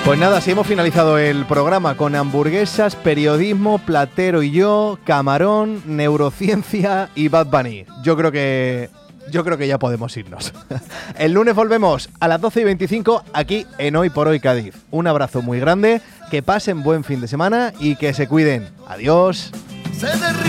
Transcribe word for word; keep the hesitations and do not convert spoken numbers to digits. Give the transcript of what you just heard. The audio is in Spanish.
Pues nada, así hemos finalizado el programa con hamburguesas, periodismo, Platero y yo, Camarón, neurociencia y Bad Bunny. Yo creo que... Yo creo que ya podemos irnos. El lunes volvemos a las doce y veinticinco aquí en Hoy por Hoy Cádiz. Un abrazo muy grande, que pasen buen fin de semana y que se cuiden. Adiós.